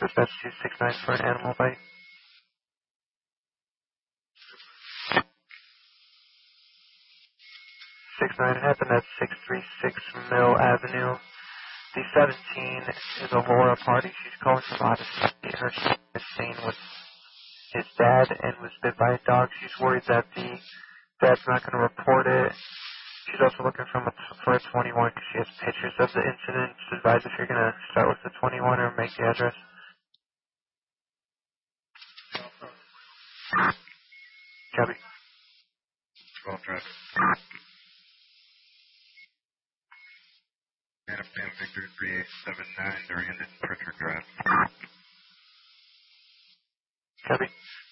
Dispatch 269 for an animal bite. 69 happened at 636 Mill Avenue. The 17 is a Laura party. She's calling from Odyssey. Her son is staying with his dad and was bit by a dog. She's worried that the dad's not going to report it. She's also looking for a 21 because she has pictures of the incident. Just advise if you're going to start with the 21 or make the address. Copy. 12 traffic. Manifestation Victor 3879, they're in this Pritchard Drive. Copy.